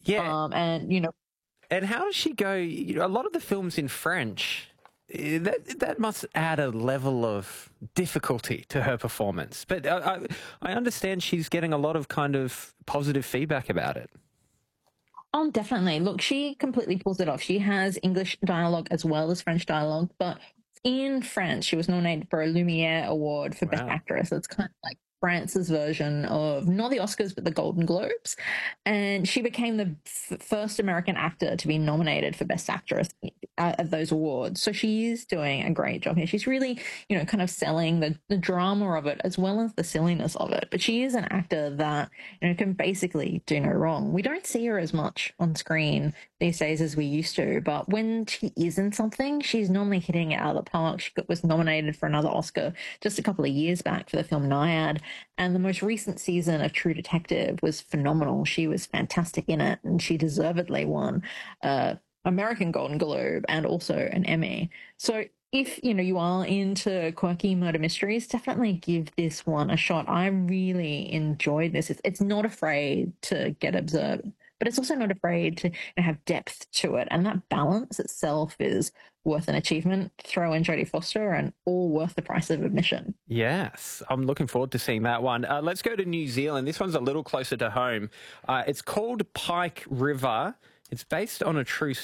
Yeah. And, you know, And how does she go? A lot of the films in French, that must add a level of difficulty to her performance. But I understand she's getting a lot of kind of positive feedback about it. oh, definitely. Look, she completely pulls it off. She has English dialogue as well as French dialogue, but in France, she was nominated for a Lumiere Award for Best Wow. Actress. It's kind of like France's version of not the Oscars, but the Golden Globes. And she became the first American actor to be nominated for Best Actress at those awards. So she is doing a great job here. She's really, you know, kind of selling the drama of it as well as the silliness of it. But she is an actor that, you know, can basically do no wrong. We don't see her as much on screen these days as we used to, but when she is in something, she's normally hitting it out of the park. She was nominated for another Oscar just a couple of years back for the film Nyad, and the most recent season of True Detective was phenomenal. She was fantastic in it, and she deservedly won American Golden Globe and also an Emmy. So if you know you are into quirky murder mysteries, definitely give this one a shot. I really enjoyed this. It's not afraid to get absurd, but it's also not afraid to have depth to it, and that balance itself is worth an achievement. Throw in Jodie Foster, and all worth the price of admission. Yes, I'm looking forward to seeing that one. Let's go to New Zealand. This one's a little closer to home. It's called Pike River. It's based on a true